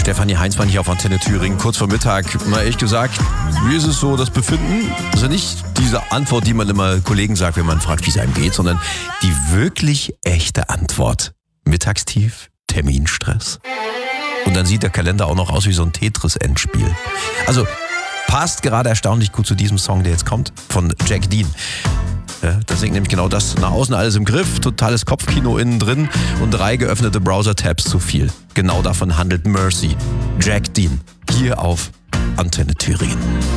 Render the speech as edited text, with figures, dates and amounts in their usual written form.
Stefanie Heinzmann hier auf Antenne Thüringen, kurz vor Mittag. Mal ehrlich gesagt, wie ist es so, das Befinden? Also nicht diese Antwort, die man immer Kollegen sagt, wenn man fragt, wie es einem geht, sondern die wirklich echte Antwort. Mittagstief, Terminstress. Und dann sieht der Kalender auch noch aus wie so ein Tetris-Endspiel. Also passt gerade erstaunlich gut zu diesem Song, der jetzt kommt, von Jack Dean. Ja, das singt nämlich genau das. Nach außen alles im Griff, totales Kopfkino innen drin und 3 geöffnete Browser-Tabs zu viel. Genau davon handelt Mercy. Jack Dean. Hier auf Antenne Thüringen.